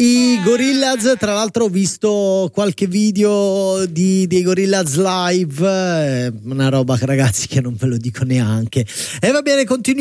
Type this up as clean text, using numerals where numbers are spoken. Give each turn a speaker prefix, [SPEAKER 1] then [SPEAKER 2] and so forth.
[SPEAKER 1] I Gorillaz, tra l'altro ho visto qualche video dei Gorillaz live, una roba ragazzi che non ve lo dico neanche. E va bene, continuiamo.